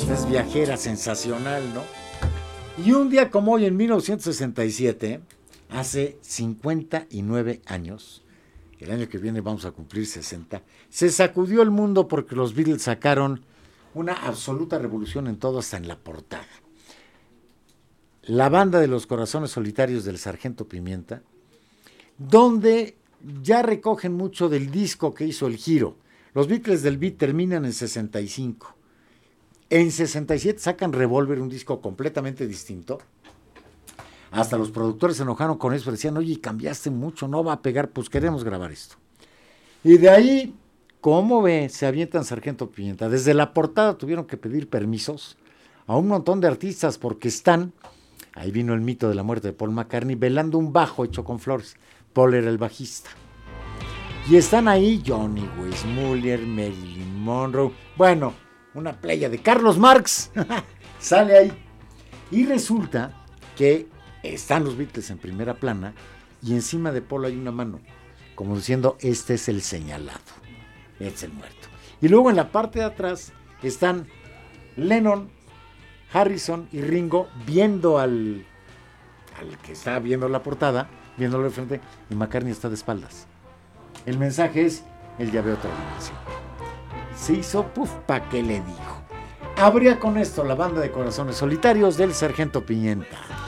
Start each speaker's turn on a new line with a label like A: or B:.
A: Es viajera sensacional, ¿no? Y un día como hoy, en 1967, hace 59 años, el año que viene vamos a cumplir 60, se sacudió el mundo porque los Beatles sacaron una absoluta revolución en todo, hasta en la portada. La banda de los corazones solitarios del Sargento Pimienta, donde ya recogen mucho del disco que hizo el giro. Los Beatles del Beat terminan en 65. En 67 sacan Revolver, un disco completamente distinto. Hasta los productores se enojaron con eso, decían, oye, cambiaste mucho, no va a pegar, pues queremos grabar esto. Y de ahí, ¿cómo ve? Se avientan Sargento Pimienta. Desde la portada tuvieron que pedir permisos a un montón de artistas porque están, ahí vino el mito de la muerte de Paul McCartney, velando un bajo hecho con flores. Paul era el bajista. Y están ahí Johnny Weissmuller, Marilyn Monroe, bueno, una playa de Carlos Marx, sale ahí. Y resulta que están los Beatles en primera plana y encima de Paul hay una mano, como diciendo, este es el señalado, este es el muerto. Y luego en la parte de atrás están Lennon, Harrison y Ringo viendo al que está viendo la portada, viéndolo de frente, y McCartney está de espaldas. El mensaje es, él ya ve otra dimensión. Se hizo, ¿pa' qué le dijo? Abría con esto la banda de corazones solitarios del Sargento Pimienta.